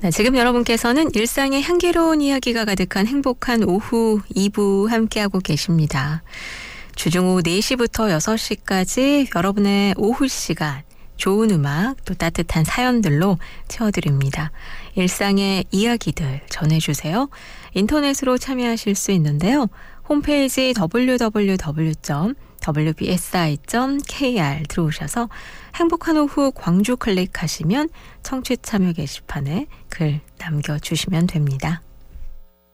지금 여러분께서는 일상의 향기로운 이야기가 가득한 행복한 오후 2부 함께하고 계십니다. 주중 오후 4시부터 6시까지 여러분의 오후 시간 좋은 음악 또 따뜻한 사연들로 채워드립니다. 일상의 이야기들 전해주세요. 인터넷으로 참여하실 수 있는데요. 홈페이지 www.wbsi.kr 들어오셔서 행복한 오후 광주 클릭하시면 청취 참여 게시판에 글 남겨주시면 됩니다.